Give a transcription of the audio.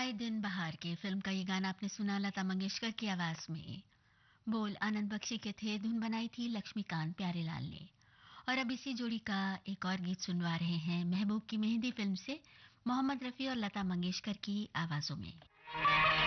आए दिन बहार के फिल्म का ये गाना आपने सुना लता मंगेशकर की आवाज में। बोल आनंद बख्शी के थे, धुन बनाई थी लक्ष्मीकांत प्यारेलाल ने। और अब इसी जोड़ी का एक और गीत सुनवा रहे हैं महबूब की मेहंदी फिल्म से, मोहम्मद रफी और लता मंगेशकर की आवाजों में।